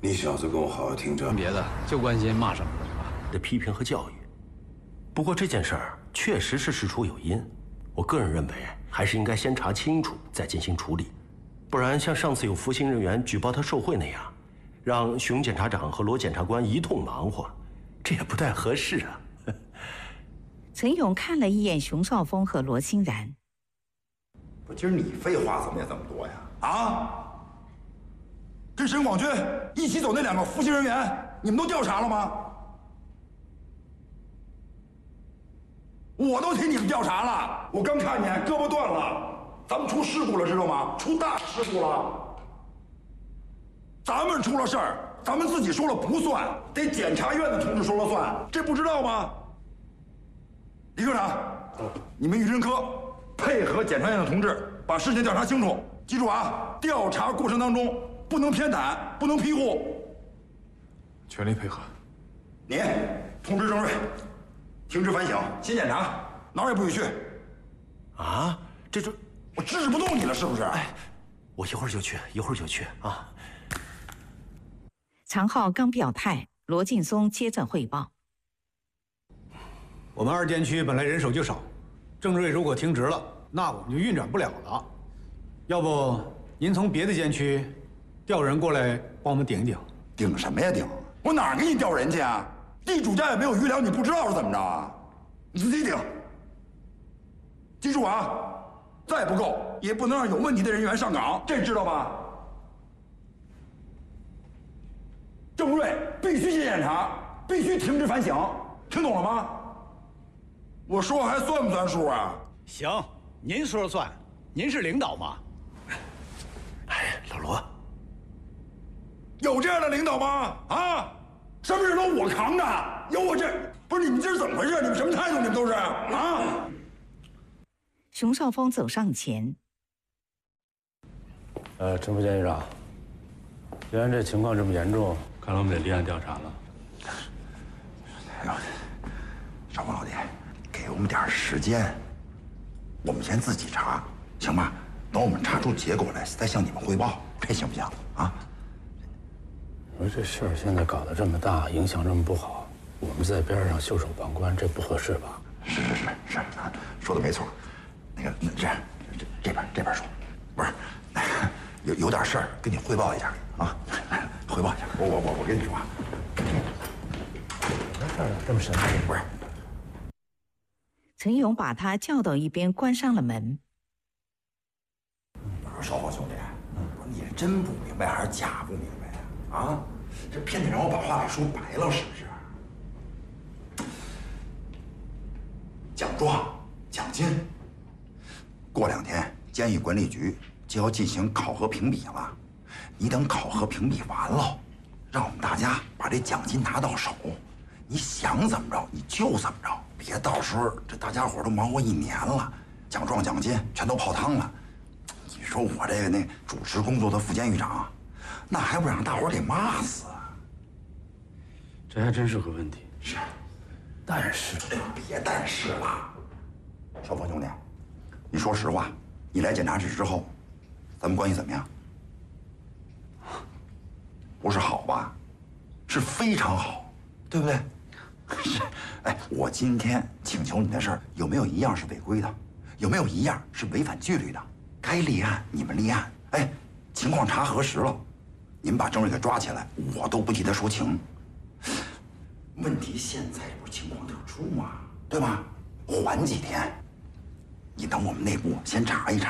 你小子跟我好好听着。 别的，就关心骂什么的吧。 的批评和教育。不过这件事儿确实是事出有因，我个人认为还是应该先查清楚再进行处理，不然像上次有服刑人员举报他受贿那样，让熊检察长和罗检察官一通忙活，这也不太合适啊。 陈勇看了一眼熊少峰和罗欣然， 不，今儿你废话怎么也这么多呀？啊？跟沈广军一起走那2个服刑人员，你们都调查了吗？我都替你们调查了，我刚看见胳膊断了，咱们出事故了，知道吗？出大事故了。咱们出了事儿，咱们自己说了不算，得检察院的同志说了算，这不知道吗？李科长，你们狱侦科配合检察院的同志，把事情调查清楚。记住啊，调查过程当中不能偏袒，不能庇护。 全力配合。 你通知郑瑞，停职反省，新检查，哪儿也不许去。 啊，这我制止不动你了，是不是？ 哎，我一会儿就去，一会儿就去啊。 常浩刚表态，罗劲松接着汇报。 我们2监区本来人手就少，郑瑞如果停职了，那我们就运转不了了。要不您从别的监区调人过来帮我们顶一顶？ 顶什么呀顶？我哪儿给你调人去啊？地主家也没有余粮，你不知道是怎么着啊？你自己顶。记住啊，再不够也不能让有问题的人员上岗，这知道吧？郑瑞必须进检查，必须停职反省，听懂了吗？我说还算不算数啊？ 行，您说了算，您是领导嘛。 哎，老罗， 有这样的领导吗？啊，什么事都我扛着，有我这不是你们今儿怎么回事？你们什么态度？你们都是啊？ 熊少峰走上前， 陈副监狱长，既然这情况这么严重，看来我们得立案调查了。 哎呦，少峰老弟，给我们点时间，我们先自己查，行吗？等我们查出结果来，再向你们汇报，这行不行啊？ 我说这事儿现在搞得这么大，影响这么不好，我们在边上袖手旁观，这不合适吧？ 是，说的没错。那这样，这边说，不是，有点事儿跟你汇报一下啊，汇报一下。我跟你说啊， 这事儿这么神秘？ 不是。 陈勇把他叫到一边，关上了门。 少峰兄弟，你是真不明白还是假不明白呀？啊，这偏得让我把话给说白了，是不是？奖状、奖金，过2天监狱管理局就要进行考核评比了。你等考核评比完了，让我们大家把这奖金拿到手，你想怎么着你就怎么着，别到时候这大家伙都忙活1年了，奖状奖金全都泡汤了。你说我这个那主持工作的副监狱长，那还不让大伙给骂死啊？ 这还真是个问题。 是， 但是别但是了，少峰兄弟，你说实话，你来检察室之后，咱们关系怎么样？不是好吧？是非常好，对不对？是。哎，我今天请求你的事儿，有没有一样是违规的？有没有一样是违反纪律的？该立案你们立案。哎，情况查核实了，你们把郑瑞给抓起来，我都不替他说情。问题现在不是情况特殊吗？对吧？缓几天，你等我们内部先查一查。